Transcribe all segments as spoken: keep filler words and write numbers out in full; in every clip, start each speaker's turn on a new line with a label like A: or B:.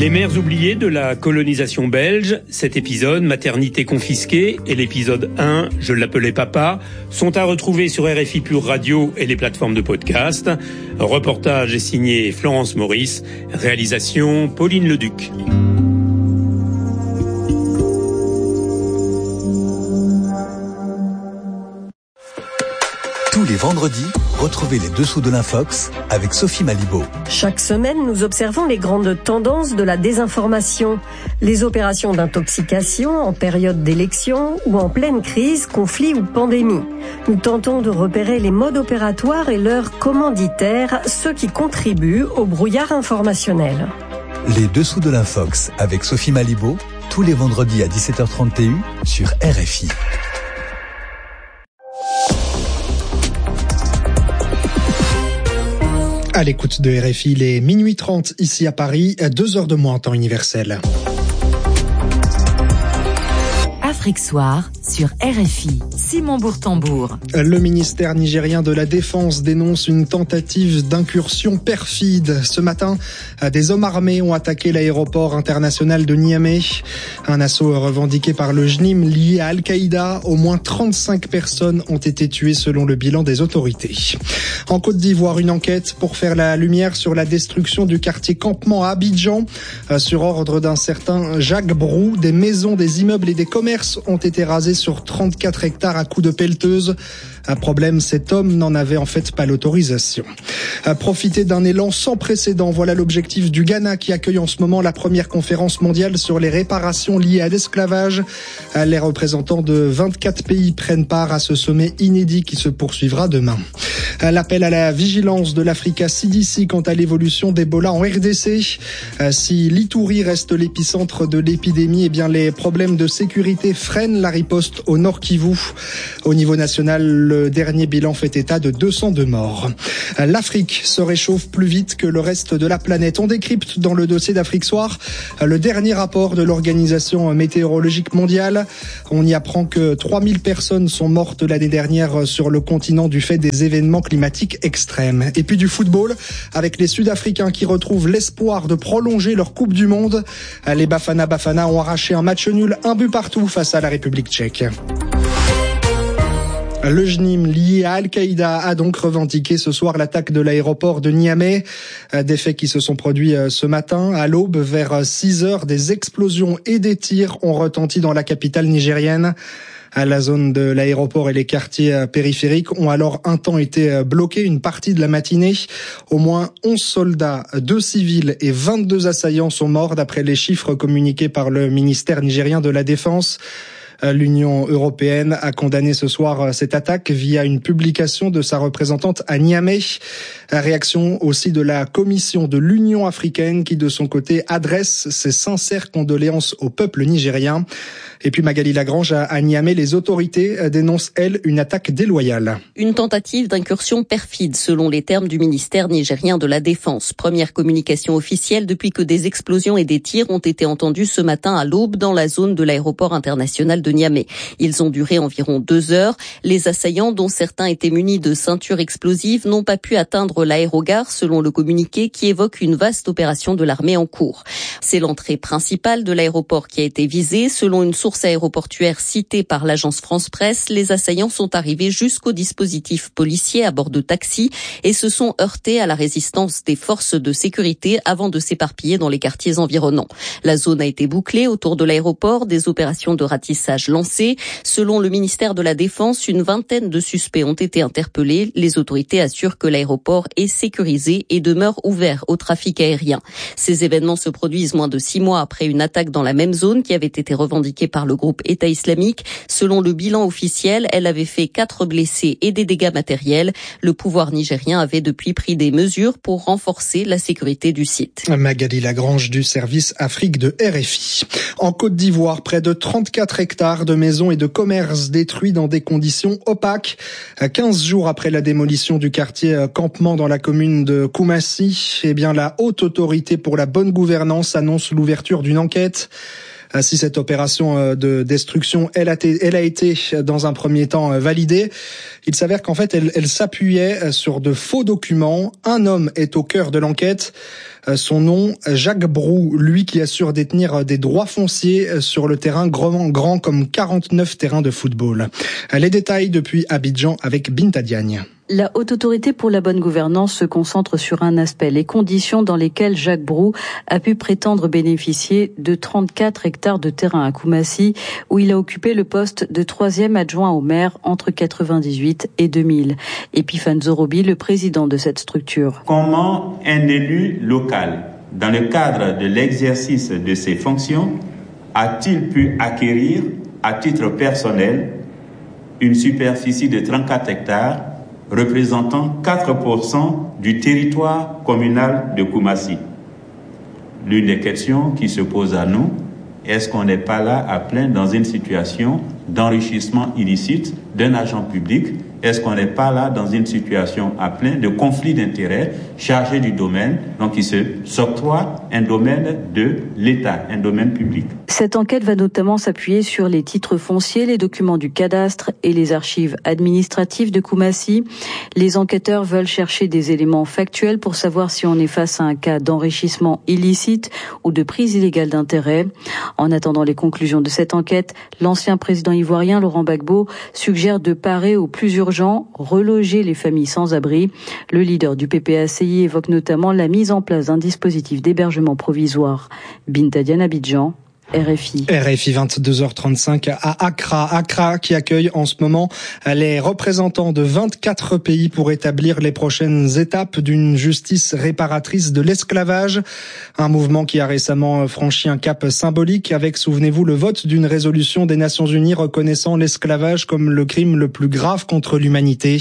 A: Les mères oubliées de la colonisation belge, cet épisode, Maternité confisquée, et l'épisode un, Je l'appelais papa, sont à retrouver sur R F I Pure Radio et les plateformes de podcast. Reportage est signé Florence Maurice, réalisation Pauline Leduc.
B: Tous les vendredis, retrouvez les dessous de l'Infox avec Sophie Malibaud.
C: Chaque semaine, nous observons les grandes tendances de la désinformation. Les opérations d'intoxication en période d'élection ou en pleine crise, conflit ou pandémie. Nous tentons de repérer les modes opératoires et leurs commanditaires, ceux qui contribuent au brouillard informationnel.
B: Les dessous de l'Infox avec Sophie Malibaud, tous les vendredis à dix-sept heures trente T U sur R F I.
D: À l'écoute de R F I, il est minuit trente ici à Paris, deux heures de moins en temps universel.
E: Afrique Soir sur R F I. Simon Bourtambour.
D: Le ministère nigérien de la Défense dénonce une tentative d'incursion perfide. Ce matin, des hommes armés ont attaqué l'aéroport international de Niamey. Un assaut revendiqué par le J N I M lié à Al-Qaïda. Au moins trente-cinq personnes ont été tuées selon le bilan des autorités. En Côte d'Ivoire, une enquête pour faire la lumière sur la destruction du quartier Campement à Abidjan. Sur ordre d'un certain Jacques Brou, des maisons, des immeubles et des commerces ont été rasés sur trente-quatre hectares à coups de pelleteuse. Un problème, cet homme n'en avait en fait pas l'autorisation. À profiter d'un élan sans précédent, voilà l'objectif du Ghana qui accueille en ce moment la première conférence mondiale sur les réparations liées à l'esclavage. Les représentants de vingt-quatre pays prennent part à ce sommet inédit qui se poursuivra demain. L'appel à la vigilance de l'Africa C D C quant à l'évolution d'Ebola en R D C. Si l'Ituri reste l'épicentre de l'épidémie, eh bien les problèmes de sécurité freinent la riposte au Nord Kivu. Au niveau national, le dernier bilan fait état de deux cent deux morts. L'Afrique se réchauffe plus vite que le reste de la planète. On décrypte dans le dossier d'Afrique Soir le dernier rapport de l'Organisation météorologique mondiale. On y apprend que trois mille personnes sont mortes l'année dernière sur le continent du fait des événements climatiques extrêmes. Et puis du football, avec les Sud-Africains qui retrouvent l'espoir de prolonger leur Coupe du Monde. Les Bafana Bafana ont arraché un match nul, un but partout face à la République tchèque. Le J N I M lié à Al-Qaïda a donc revendiqué ce soir l'attaque de l'aéroport de Niamey. Des faits qui se sont produits ce matin. À l'aube, vers six heures, des explosions et des tirs ont retenti dans la capitale nigérienne. La zone de l'aéroport et les quartiers périphériques ont alors un temps été bloqués une partie de la matinée. Au moins onze soldats, deux civils et vingt-deux assaillants sont morts d'après les chiffres communiqués par le ministère nigérien de la Défense. L'Union européenne a condamné ce soir cette attaque via une publication de sa représentante à Niamey. Réaction aussi de la Commission de l'Union africaine qui, de son côté, adresse ses sincères condoléances au peuple nigérien. Et puis Magali Lagrange, à Niamey, les autorités dénoncent, elles, une attaque déloyale.
F: Une tentative d'incursion perfide, selon les termes du ministère nigérien de la Défense. Première communication officielle depuis que des explosions et des tirs ont été entendus ce matin à l'aube dans la zone de l'aéroport international de Niamey. Ils ont duré environ deux heures. Les assaillants, dont certains étaient munis de ceintures explosives, n'ont pas pu atteindre l'aérogare, selon le communiqué qui évoque une vaste opération de l'armée en cours. C'est l'entrée principale de l'aéroport qui a été visée. Selon une source aéroportuaire citée par l'agence France Presse, les assaillants sont arrivés jusqu'au dispositif policier à bord de taxis et se sont heurtés à la résistance des forces de sécurité avant de s'éparpiller dans les quartiers environnants. La zone a été bouclée autour de l'aéroport, des opérations de ratissage lancées. Selon le ministère de la Défense, une vingtaine de suspects ont été interpellés. Les autorités assurent que l'aéroport est sécurisé et demeure ouvert au trafic aérien. Ces événements se produisent moins de six mois après une attaque dans la même zone qui avait été revendiquée par le groupe État islamique. Selon le bilan officiel, elle avait fait quatre blessés et des dégâts matériels. Le pouvoir nigérien avait depuis pris des mesures pour renforcer la sécurité du site.
D: Magali Lagrange du service Afrique de R F I. En Côte d'Ivoire, près de trente-quatre hectares de maisons et de commerces détruits dans des conditions opaques. quinze jours après la démolition du quartier Campement dans la commune de Koumassi, eh bien, la haute autorité pour la bonne gouvernance annonce l'ouverture d'une enquête. Si cette opération de destruction, elle a été, elle a été dans un premier temps validée, il s'avère qu'en fait, elle, elle s'appuyait sur de faux documents. Un homme est au cœur de l'enquête. Son nom, Jacques Brou, lui qui assure détenir des droits fonciers sur le terrain grand, grand comme quarante-neuf terrains de football. Les détails depuis Abidjan avec Binta Diagne.
G: La Haute Autorité pour la bonne gouvernance se concentre sur un aspect, les conditions dans lesquelles Jacques Brou a pu prétendre bénéficier de trente-quatre hectares de terrain à Koumassi, où il a occupé le poste de troisième adjoint au maire entre quatre-vingt-dix-huit et deux mille. Epiphane Zorobi, le président de cette structure.
H: Comment un élu local, dans le cadre de l'exercice de ses fonctions, a-t-il pu acquérir, à titre personnel, une superficie de trente-quatre hectares représentant quatre pour cent du territoire communal de Koumassi? L'une des questions qui se pose à nous, est-ce qu'on n'est pas là à plein dans une situation d'enrichissement illicite d'un agent public? Est-ce qu'on n'est pas là dans une situation à plein de conflit d'intérêts chargé du domaine, donc il se s'octroie un domaine de l'État, un domaine public?
G: Cette enquête va notamment s'appuyer sur les titres fonciers, les documents du cadastre et les archives administratives de Koumassi. Les enquêteurs veulent chercher des éléments factuels pour savoir si on est face à un cas d'enrichissement illicite ou de prise illégale d'intérêts. En attendant les conclusions de cette enquête, l'ancien président ivoirien Laurent Gbagbo suggère de parer au plus urgent, reloger les familles sans abri. Le leader du P P A C I évoque notamment la mise en place d'un dispositif d'hébergement provisoire. Binta Diagne, Abidjan. R F I.
D: R F I vingt-deux heures trente-cinq à Accra. Accra qui accueille en ce moment les représentants de vingt-quatre pays pour établir les prochaines étapes d'une justice réparatrice de l'esclavage. Un mouvement qui a récemment franchi un cap symbolique avec, souvenez-vous, le vote d'une résolution des Nations Unies reconnaissant l'esclavage comme le crime le plus grave contre l'humanité.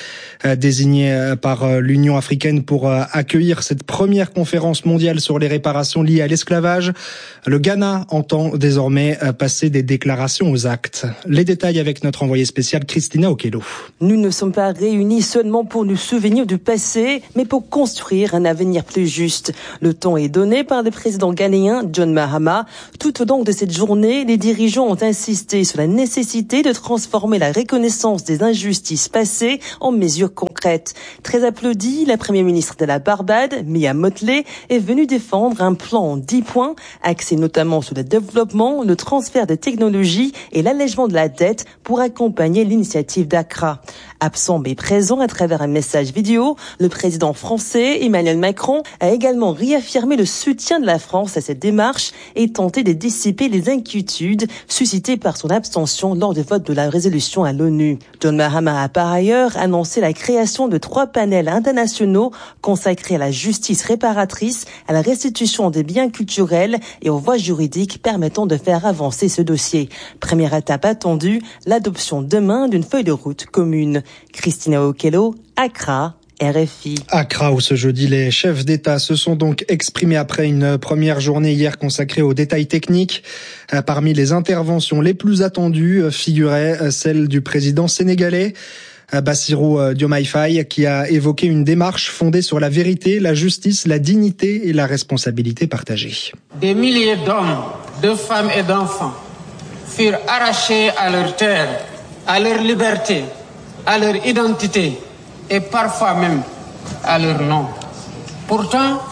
D: Désigné par l'Union africaine pour accueillir cette première conférence mondiale sur les réparations liées à l'esclavage, le Ghana entend désormais passer des déclarations aux actes. Les détails avec notre envoyée spéciale Christina Okello.
I: Nous ne sommes pas réunis seulement pour nous souvenir du passé, mais pour construire un avenir plus juste. Le temps est donné par le président ghanéen John Mahama. Tout au long de cette journée, les dirigeants ont insisté sur la nécessité de transformer la reconnaissance des injustices passées en mesures concrètes. Très applaudie, la première ministre de la Barbade, Mia Mottley, est venue défendre un plan en dix points, axé notamment sur le développement, le transfert de technologies et l'allègement de la dette pour accompagner l'initiative d'Accra. Absent mais présent à travers un message vidéo, le président français Emmanuel Macron a également réaffirmé le soutien de la France à cette démarche et tenté de dissiper les inquiétudes suscitées par son abstention lors du vote de la résolution à l'ONU. John Mahama a par ailleurs annoncé la création de trois panels internationaux consacrés à la justice réparatrice, à la restitution des biens culturels et aux voies juridiques permettant de faire avancer ce dossier. Première étape attendue, l'adoption demain d'une feuille de route commune. Christina Okello, Accra, R F I.
D: Accra, où ce jeudi, les chefs d'État se sont donc exprimés après une première journée hier consacrée aux détails techniques. Parmi les interventions les plus attendues figurait celle du président sénégalais, Bassirou Diomaye Faye, qui a évoqué une démarche fondée sur la vérité, la justice, la dignité et la responsabilité partagée.
J: Des milliers d'hommes, de femmes et d'enfants furent arrachés à leur terre, à leur liberté, à leur identité et parfois même à leur nom. Pourtant,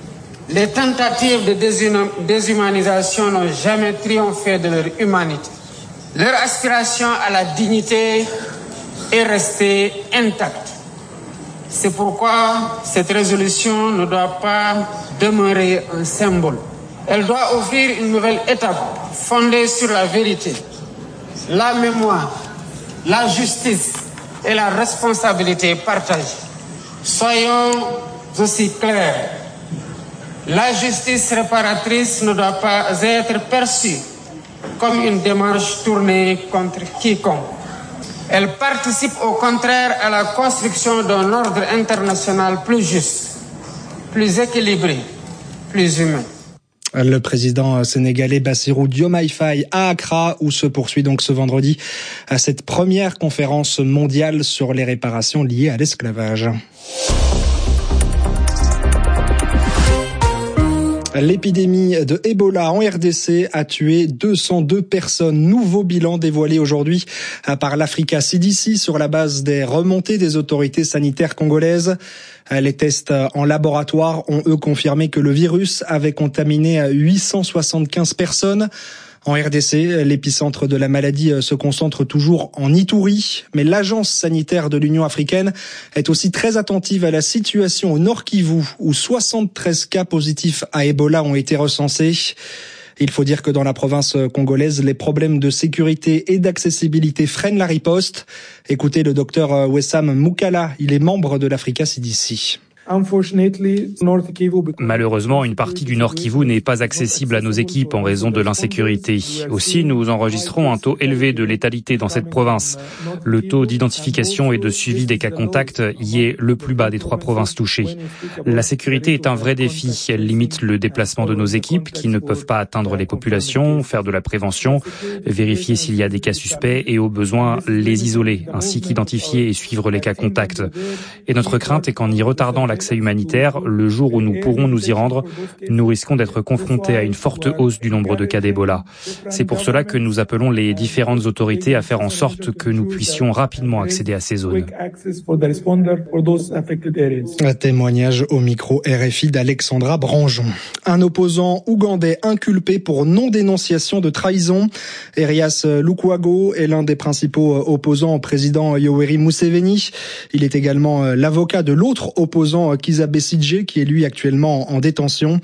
J: les tentatives de déshumanisation n'ont jamais triomphé de leur humanité. Leur aspiration à la dignité est restée intacte. C'est pourquoi cette résolution ne doit pas demeurer un symbole. Elle doit offrir une nouvelle étape fondée sur la vérité, la mémoire, la justice et la responsabilité partagée. Soyons aussi clairs. La justice réparatrice ne doit pas être perçue comme une démarche tournée contre quiconque. Elle participe au contraire à la construction d'un ordre international plus juste, plus équilibré, plus humain.
D: Le président sénégalais Bassirou Diomaye Faye à Accra, où se poursuit donc ce vendredi cette première conférence mondiale sur les réparations liées à l'esclavage. L'épidémie de Ebola en R D C a tué deux cent deux personnes. Nouveau bilan dévoilé aujourd'hui par l'Africa C D C sur la base des remontées des autorités sanitaires congolaises. Les tests en laboratoire ont eux confirmé que le virus avait contaminé huit cent soixante-quinze personnes. En R D C, l'épicentre de la maladie se concentre toujours en Ituri, mais l'agence sanitaire de l'Union africaine est aussi très attentive à la situation au Nord Kivu, où soixante-treize cas positifs à Ebola ont été recensés. Il faut dire que dans la province congolaise, les problèmes de sécurité et d'accessibilité freinent la riposte. Écoutez le docteur Wessam Moukala, il est membre de l'Africa C D C.
K: Malheureusement, une partie du Nord Kivu n'est pas accessible à nos équipes en raison de l'insécurité. Aussi, nous enregistrons un taux élevé de létalité dans cette province. Le taux d'identification et de suivi des cas contacts y est le plus bas des trois provinces touchées. La sécurité est un vrai défi. Elle limite le déplacement de nos équipes qui ne peuvent pas atteindre les populations, faire de la prévention, vérifier s'il y a des cas suspects et au besoin les isoler, ainsi qu'identifier et suivre les cas contacts. Et notre crainte est qu'en y retardant l'accès humanitaire, le jour où nous pourrons nous y rendre, nous risquons d'être confrontés à une forte hausse du nombre de cas d'Ebola. C'est pour cela que nous appelons les différentes autorités à faire en sorte que nous puissions rapidement accéder à ces zones.
D: Un témoignage au micro R F I d'Alexandra Branjon. Un opposant ougandais inculpé pour non-dénonciation de trahison. Erias Lukwago est l'un des principaux opposants au président Yoweri Museveni. Il est également l'avocat de l'autre opposant Kizza Besigye, qui est lui actuellement en détention.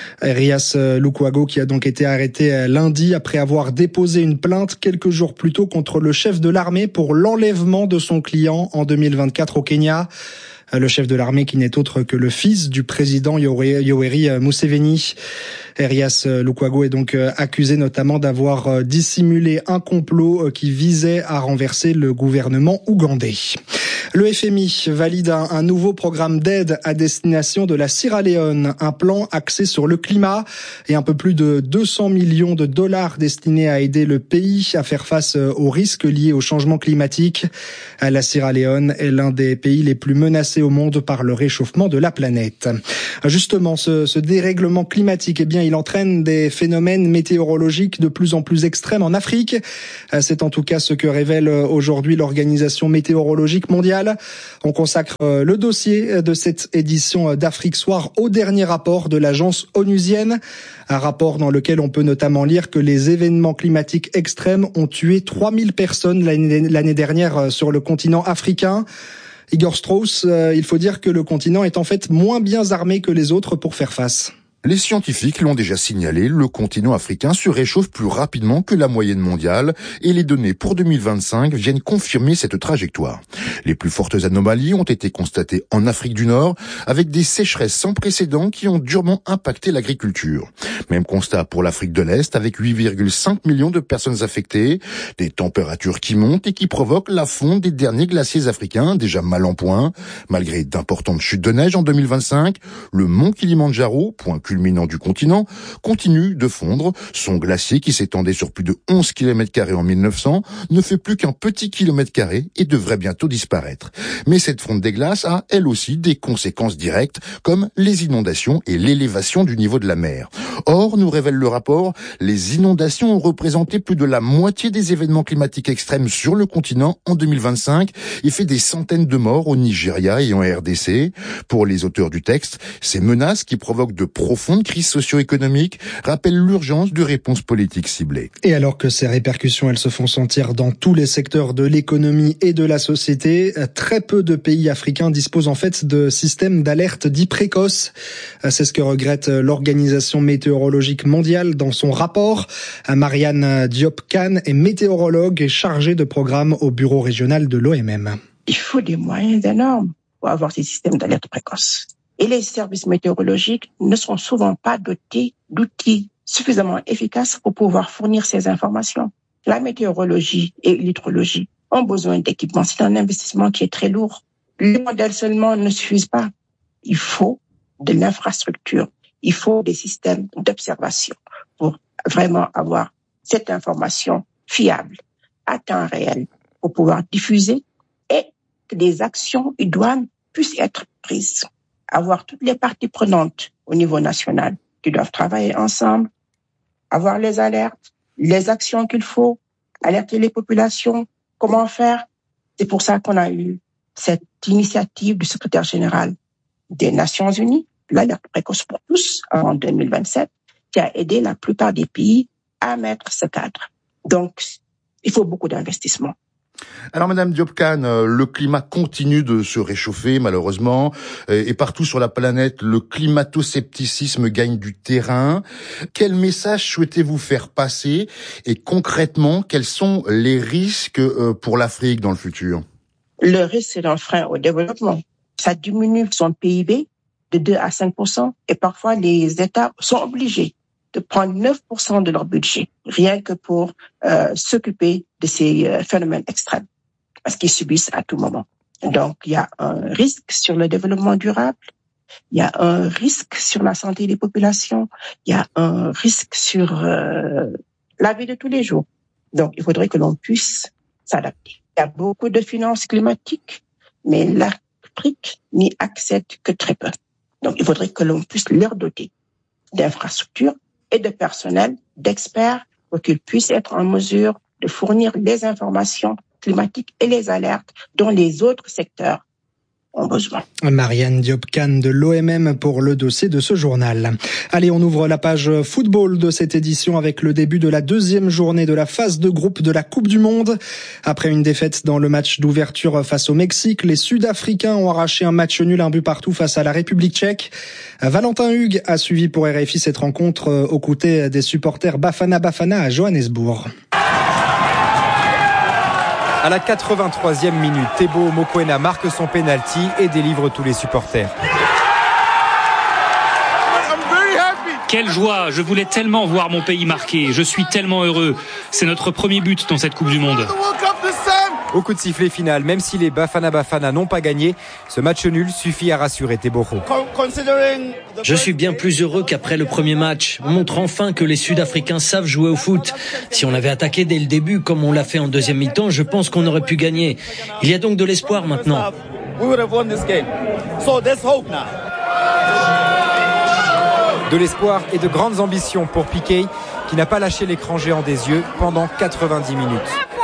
D: Erias Lukwago qui a donc été arrêté lundi après avoir déposé une plainte quelques jours plus tôt contre le chef de l'armée pour l'enlèvement de son client en deux mille vingt-quatre au Kenya. Le chef de l'armée qui n'est autre que le fils du président Yoweri Museveni. Erias Lukwago est donc accusé notamment d'avoir dissimulé un complot qui visait à renverser le gouvernement ougandais. Le F M I valide un, un nouveau programme d'aide à destination de la Sierra Leone, un plan axé sur le climat et un peu plus de deux cents millions de dollars destinés à aider le pays à faire face aux risques liés au changement climatique. La Sierra Leone est l'un des pays les plus menacés au monde par le réchauffement de la planète. Justement, ce, ce dérèglement climatique, eh bien, il entraîne des phénomènes météorologiques de plus en plus extrêmes en Afrique. C'est en tout cas ce que révèle aujourd'hui l'Organisation météorologique mondiale. On consacre le dossier de cette édition d'Afrique Soir au dernier rapport de l'agence onusienne. Un rapport dans lequel on peut notamment lire que les événements climatiques extrêmes ont tué trois mille personnes l'année, l'année dernière sur le continent africain. Igor Strauss, il faut dire que le continent est en fait moins bien armé que les autres pour faire face.
L: Les scientifiques l'ont déjà signalé, le continent africain se réchauffe plus rapidement que la moyenne mondiale et les données pour deux mille vingt-cinq viennent confirmer cette trajectoire. Les plus fortes anomalies ont été constatées en Afrique du Nord avec des sécheresses sans précédent qui ont durement impacté l'agriculture. Même constat pour l'Afrique de l'Est avec huit virgule cinq millions de personnes affectées, des températures qui montent et qui provoquent la fonte des derniers glaciers africains déjà mal en point. Malgré d'importantes chutes de neige en deux mille vingt-cinq, le mont Kilimandjaro, point culminant du continent, continue de fondre. Son glacier, qui s'étendait sur plus de onze kilomètres carrés en mille neuf cents, ne fait plus qu'un petit kilomètre carré et devrait bientôt disparaître. Mais cette fonte des glaces a, elle aussi, des conséquences directes, comme les inondations et l'élévation du niveau de la mer. Or, nous révèle le rapport, les inondations ont représenté plus de la moitié des événements climatiques extrêmes sur le continent en deux mille vingt-cinq et fait des centaines de morts au Nigeria et en R D C. Pour les auteurs du texte, ces menaces qui provoquent de profondes crises socio-économiques rappellent l'urgence de réponses politiques ciblées.
D: Et alors que ces répercussions, elles se font sentir dans tous les secteurs de l'économie et de la société, très peu de pays africains disposent en fait de systèmes d'alerte dits précoces. C'est ce que regrette l'Organisation météorologique mondiale dans son rapport. Marianne Diop-Khan est météorologue et chargée de programme au bureau régional de l'O M M.
M: Il faut des moyens énormes pour avoir ces systèmes d'alerte précoce. Et les services météorologiques ne sont souvent pas dotés d'outils suffisamment efficaces pour pouvoir fournir ces informations. La météorologie et l'hydrologie ont besoin d'équipements. C'est un investissement qui est très lourd. Les modèles seulement ne suffisent pas. Il faut de l'infrastructure. Il faut des systèmes d'observation pour vraiment avoir cette information fiable, à temps réel, pour pouvoir diffuser et que des actions idoines puissent être prises. Avoir toutes les parties prenantes au niveau national qui doivent travailler ensemble, avoir les alertes, les actions qu'il faut, alerter les populations, comment faire. C'est pour ça qu'on a eu cette initiative du secrétaire général des Nations Unies, l'alerte précoce pour tous, en deux mille vingt-sept, qui a aidé la plupart des pays à mettre ce cadre. Donc, il faut beaucoup d'investissement.
L: Alors, Madame Diop Khan, le climat continue de se réchauffer, malheureusement, et partout sur la planète, le climato-scepticisme gagne du terrain. Quel message souhaitez-vous faire passer? Et concrètement, quels sont les risques pour l'Afrique dans le futur?
M: Le risque, c'est un frein au développement. Ça diminue son P I B de deux à cinq pour cent, et parfois les États sont obligés de prendre neuf pour cent de leur budget, rien que pour euh, s'occuper de ces euh, phénomènes extrêmes, parce qu'ils subissent à tout moment. Donc, il y a un risque sur le développement durable, il y a un risque sur la santé des populations, il y a un risque sur euh, la vie de tous les jours. Donc, il faudrait que l'on puisse s'adapter. Il y a beaucoup de finances climatiques, mais l'Afrique n'y accède que très peu. Donc, il faudrait que l'on puisse leur doter d'infrastructures et de personnel, d'experts, pour qu'ils puissent être en mesure de fournir les informations climatiques et les alertes dont les autres secteurs ont besoin.
D: Marianne Diop Khan de l'O M M pour le dossier de ce journal. Allez, on ouvre la page football de cette édition avec le début de la deuxième journée de la phase de groupe de la Coupe du Monde. Après une défaite dans le match d'ouverture face au Mexique, les Sud-Africains ont arraché un match nul, un but partout face à la République tchèque. Valentin Hugues a suivi pour R F I cette rencontre aux côtés des supporters Bafana Bafana à Johannesburg.
N: À la quatre-vingt-troisième minute, Teboho Mokoena marque son penalty et délivre tous les supporters.
K: Quelle joie! Je voulais tellement voir mon pays marquer. Je suis tellement heureux. C'est notre premier but dans cette Coupe du Monde.
N: Au coup de sifflet final, même si les Bafana Bafana n'ont pas gagné, ce match nul suffit à rassurer Teboho.
O: Je suis bien plus heureux qu'après le premier match. On montre enfin que les Sud-Africains savent jouer au foot. Si on avait attaqué dès le début, comme on l'a fait en deuxième mi-temps, je pense qu'on aurait pu gagner. Il y a donc de l'espoir maintenant.
N: De l'espoir et de grandes ambitions pour Piqué, qui n'a pas lâché l'écran géant des yeux pendant quatre-vingt-dix minutes.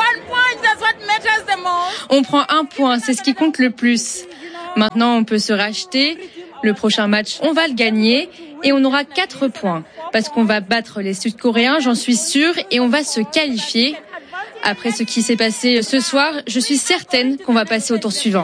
P: On prend un point, c'est ce qui compte le plus. Maintenant, on peut se racheter. Le prochain match, on va le gagner et on aura quatre points. Parce qu'on va battre les Sud-Coréens, j'en suis sûre, et on va se qualifier. Après ce qui s'est passé ce soir, je suis certaine qu'on va passer au tour suivant.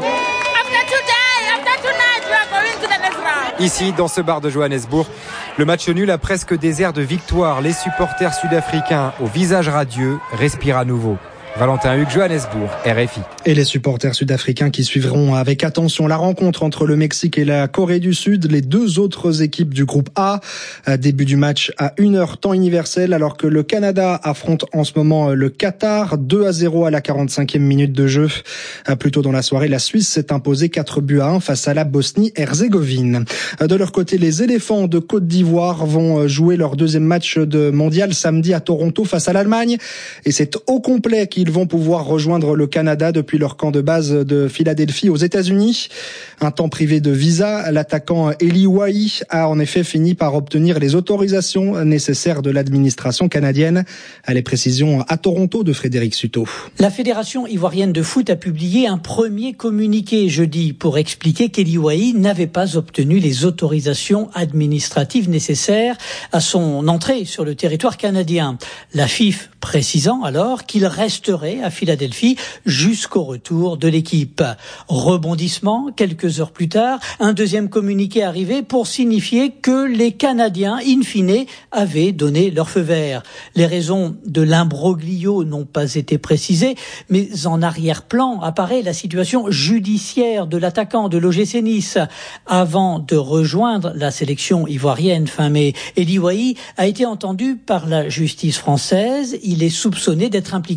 N: Ici, dans ce bar de Johannesburg, le match nul a presque des airs de victoire. Les supporters sud-africains, au visage radieux, respirent à nouveau. Valentin Hugues, Johannesburg, R F I.
D: Et les supporters sud-africains qui suivront avec attention la rencontre entre le Mexique et la Corée du Sud, les deux autres équipes du groupe A. Début du match à une heure temps universel, alors que le Canada affronte en ce moment le Qatar. deux à zéro à la quarante-cinquième minute de jeu. Plus tôt dans la soirée, la Suisse s'est imposée quatre buts à un face à la Bosnie-Herzégovine. De leur côté, les éléphants de Côte d'Ivoire vont jouer leur deuxième match de mondial samedi à Toronto face à l'Allemagne. Et c'est au complet qu'ils vont pouvoir rejoindre le Canada depuis leur camp de base de Philadelphie aux États-Unis. Un temps privé de visa, l'attaquant Eli Wahi a en effet fini par obtenir les autorisations nécessaires de l'administration canadienne. Les précisions à Toronto de Frédéric Suto.
Q: La Fédération ivoirienne de foot a publié un premier communiqué jeudi pour expliquer qu'Eli Wahi n'avait pas obtenu les autorisations administratives nécessaires à son entrée sur le territoire canadien. La F I F précisant alors qu'il resterait à Philadelphie jusqu'au retour de l'équipe. Rebondissement, quelques heures plus tard, un deuxième communiqué arrivait pour signifier que les Canadiens, in fine, avaient donné leur feu vert. Les raisons de l'imbroglio n'ont pas été précisées, mais en arrière-plan apparaît la situation judiciaire de l'attaquant de l'O G C Nice. Avant de rejoindre la sélection ivoirienne fin mai, Eli Wahi a été entendu par la justice française. Il est soupçonné d'être impliqué dans une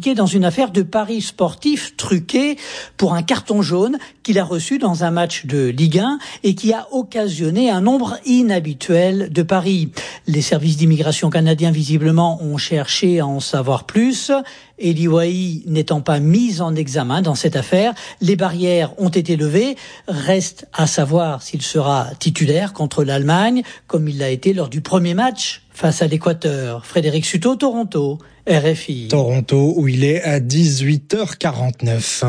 Q: affaire de paris sportif truqué pour un carton jaune qu'il a reçu dans un match de Ligue un et qui a occasionné un nombre inhabituel de paris. Les services d'immigration canadiens, visiblement, ont cherché à en savoir plus. Eli Wahi n'étant pas mis en examen dans cette affaire, les barrières ont été levées. Reste à savoir s'il sera titulaire contre l'Allemagne, comme il l'a été lors du premier match face à l'Équateur. Frédéric Suto, Toronto, R F I.
D: Toronto, où il est à dix-huit heures quarante-neuf.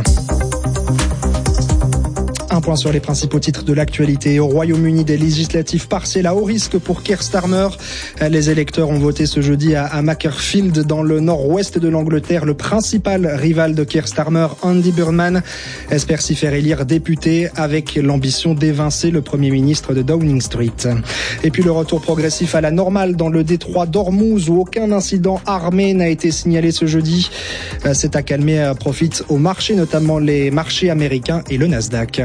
D: Un point sur les principaux titres de l'actualité. Au Royaume-Uni, des législatives partielles à haut risque pour Keir Starmer. Les électeurs ont voté ce jeudi à Macclesfield, dans le nord-ouest de l'Angleterre. Le principal rival de Keir Starmer, Andy Burnham, espère s'y faire élire député avec l'ambition d'évincer le Premier ministre de Downing Street. Et puis le retour progressif à la normale dans le détroit d'Ormuz, où aucun incident armé n'a été signalé ce jeudi. Cet accalmie profite aux marchés, notamment les marchés américains et le Nasdaq.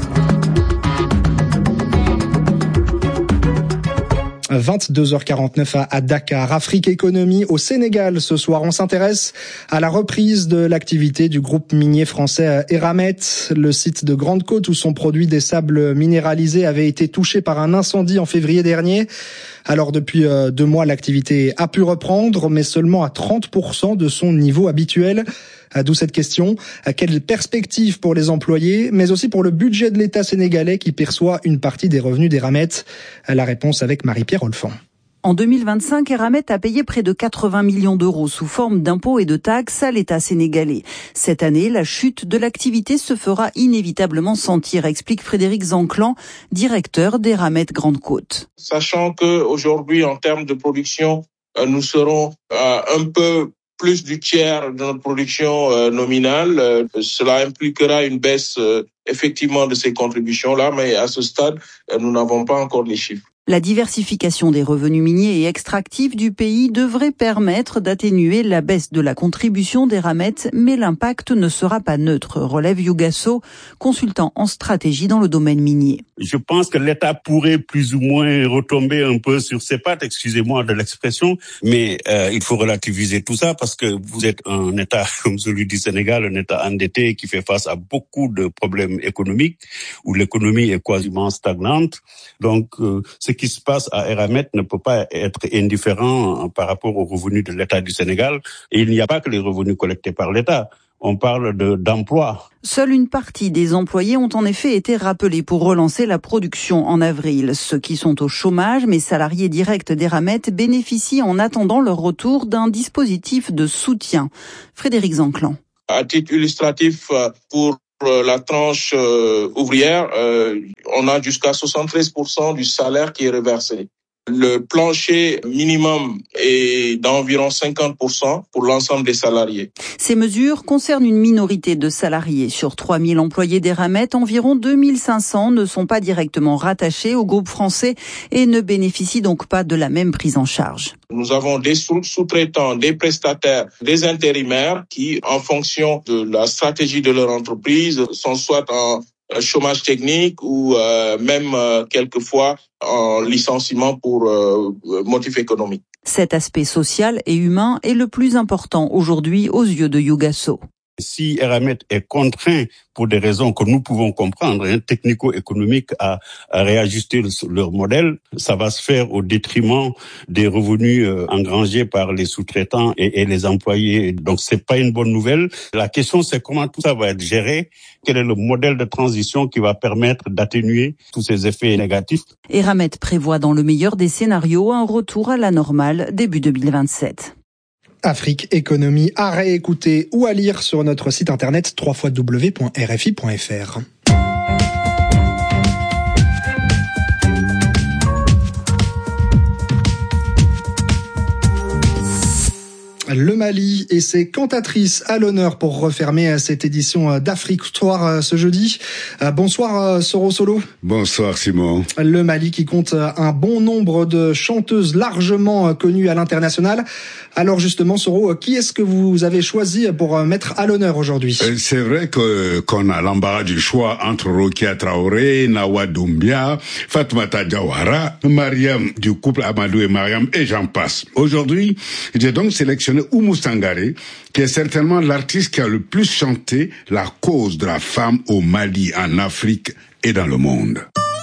D: vingt-deux heures quarante-neuf à Dakar. Afrique Économie au Sénégal. Ce soir, on s'intéresse à la reprise de l'activité du groupe minier français Eramet. Le site de Grande-Côte, où sont produits des sables minéralisés, avait été touché par un incendie en février dernier. Alors depuis deux mois, l'activité a pu reprendre, mais seulement à trente pour cent de son niveau habituel. D'où cette question, quelle perspective pour les employés, mais aussi pour le budget de l'État sénégalais qui perçoit une partie des revenus d'Eramet? La réponse avec Marie-Pierre Olfan.
R: En deux mille vingt-cinq, Eramet a payé près de quatre-vingts millions d'euros sous forme d'impôts et de taxes à l'État sénégalais. Cette année, la chute de l'activité se fera inévitablement sentir, explique Frédéric Zanclan, directeur d'Eramet Grande-Côte.
S: Sachant qu'aujourd'hui, en termes de production, nous serons un peu plus du tiers de notre production euh, nominale. Euh, cela impliquera une baisse euh, effectivement de ces contributions-là, mais à ce stade, euh, nous n'avons pas encore les chiffres.
R: La diversification des revenus miniers et extractifs du pays devrait permettre d'atténuer la baisse de la contribution d'Eramet, mais l'impact ne sera pas neutre, relève Yougasso, consultant en stratégie dans le domaine minier.
T: Je pense que l'État pourrait plus ou moins retomber un peu sur ses pattes, excusez-moi de l'expression, mais euh, il faut relativiser tout ça parce que vous êtes un État comme celui du Sénégal, un État endetté qui fait face à beaucoup de problèmes économiques, où l'économie est quasiment stagnante. Donc, euh, ce qui se passe à Eramet ne peut pas être indifférent par rapport aux revenus de l'État du Sénégal. Et il n'y a pas que les revenus collectés par l'État. On parle de, d'emploi.
R: Seule une partie des employés ont en effet été rappelés pour relancer la production en avril. Ceux qui sont au chômage, mais salariés directs d'Eramet, bénéficient en attendant leur retour d'un dispositif de soutien. Frédéric Zanclan.
S: À titre illustratif, pour la tranche euh, ouvrière, euh, on a jusqu'à soixante-treize pour cent du salaire qui est reversé. Le plancher minimum est d'environ cinquante pour cent pour l'ensemble des salariés.
R: Ces mesures concernent une minorité de salariés. Sur trois mille employés d'Eramet, environ deux mille cinq cents ne sont pas directement rattachés au groupe français et ne bénéficient donc pas de la même prise en charge.
S: Nous avons des sous-traitants, des prestataires, des intérimaires qui, en fonction de la stratégie de leur entreprise, sont soit en chômage technique ou euh, même euh, quelquefois en licenciement pour euh, motif économique.
R: Cet aspect social et humain est le plus important aujourd'hui aux yeux de Yougasso.
T: Si Eramet est contraint, pour des raisons que nous pouvons comprendre, hein, technico-économiques, à, à réajuster le, leur modèle, ça va se faire au détriment des revenus euh, engrangés par les sous-traitants et, et les employés. Donc, c'est pas une bonne nouvelle. La question, c'est comment tout ça va être géré. Quel est le modèle de transition qui va permettre d'atténuer tous ces effets négatifs?
R: Eramet prévoit dans le meilleur des scénarios un retour à la normale début deux mille vingt-sept.
D: Afrique Économie à réécouter ou à lire sur notre site internet w w w point r f i point f r. Le Mali et ses cantatrices à l'honneur pour refermer cette édition d'Afrique-Histoire ce jeudi. Bonsoir Soro Solo.
U: Bonsoir Simon.
D: Le Mali qui compte un bon nombre de chanteuses largement connues à l'international. Alors justement Soro, qui est-ce que vous avez choisi pour mettre à l'honneur aujourd'hui?
U: C'est vrai que qu'on a l'embarras du choix entre Rokia Traoré, Nawa Doumbia, Fatoumata Diawara, Mariam du couple Amadou et Mariam et j'en passe. Aujourd'hui, j'ai donc sélectionné Oumou Sangaré, qui est certainement l'artiste qui a le plus chanté la cause de la femme au Mali, en Afrique et dans le monde.